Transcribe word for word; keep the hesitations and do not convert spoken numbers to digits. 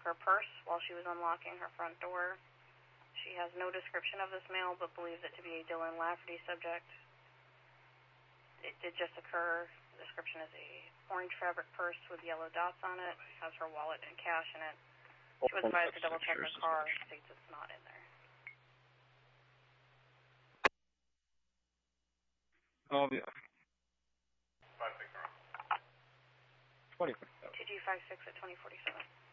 her purse while she was unlocking her front door. She has no description of this male, but believes it to be a Dylan Lafferty subject. It did just occur. The description is a orange fabric purse with yellow dots on it. Has her wallet and cash in it. She was advised to double check her car. States it's not in there. Oh, yeah. five six around. twenty forty-seven. Two G five six at twenty forty-seven.